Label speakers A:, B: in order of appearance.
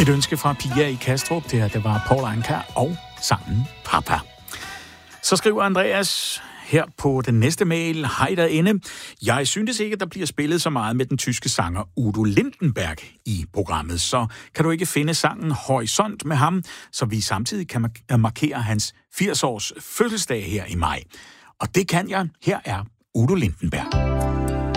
A: Et ønske fra Pia i Kastrup, det var Paul Anka og sangen Papa. Så skriver Andreas her på den næste mail: Hej derinde. Jeg synes ikke, der bliver spillet så meget med den tyske sanger Udo Lindenberg i programmet, så kan du ikke finde sangen Horisont med ham, så vi samtidig kan markere hans 80-års fødselsdag her i maj. Og det kan jeg. Her er Udo Lindenberg.